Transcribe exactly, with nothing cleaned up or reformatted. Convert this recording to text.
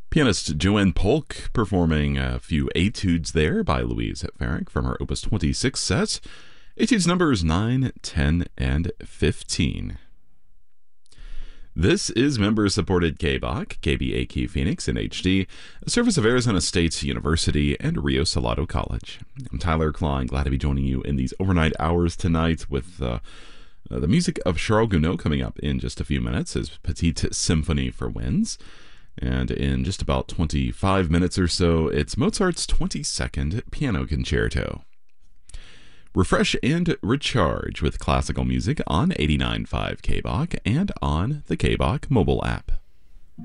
Pianist Joanne Polk performing a few etudes there by Louise Farrick from her Opus twenty-six set. Etudes numbers nine, ten, and fifteen. This is member-supported K B O C, K B A Q Phoenix in H D, a service of Arizona State University and Rio Salado College. I'm Tyler Klein, glad to be joining you in these overnight hours tonight with uh, uh, the music of Charles Gounod coming up in just a few minutes, his Petite Symphony for Winds. And in just about twenty-five minutes or so, it's Mozart's twenty-second Piano Concerto. Refresh and recharge with classical music on eighty-nine point five K B O C and on the K B O C mobile app.